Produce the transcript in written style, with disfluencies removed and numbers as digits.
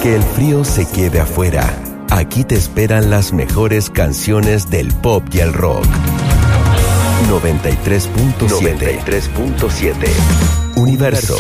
Que el frío se quede afuera. Aquí te esperan las mejores canciones del pop y el rock. 93.7 Universo.